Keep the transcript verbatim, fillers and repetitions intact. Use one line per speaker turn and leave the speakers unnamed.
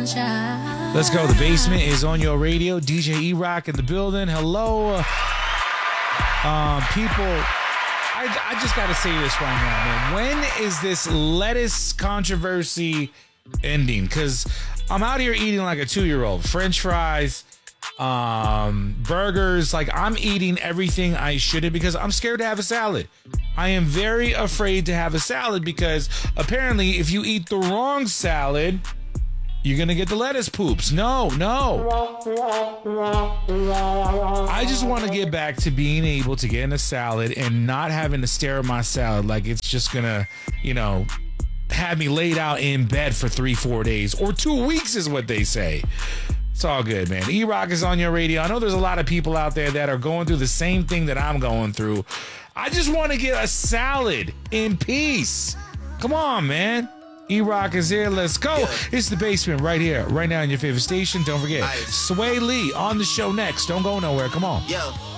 sunshine.
Let's go. The basement is on your radio. D J E-Rock in the building. Hello, um, people. I, I just got to say this right now, man. When is this lettuce controversy ending? Because I'm out here eating like a two-year-old. French fries, um, burgers. Like, I'm eating everything I shouldn't because I'm scared to have a salad. I am very afraid to have a salad because apparently if you eat the wrong salad, you're going to get the lettuce poops. No, no. I just want to get back to being able to get in a salad and not having to stare at my salad like it's just going to, you know, have me laid out in bed for three, four days or two weeks is what they say. It's all good, man. E-Rock is on your radio. I know there's a lot of people out there that are going through the same thing that I'm going through. I just want to get a salad in peace. Come on, man. E-Rock is here. Let's go. Yeah. It's the basement right here, right now in your favorite station. Don't forget, Sway Lee on the show next. Don't go nowhere. Come on.
Yo.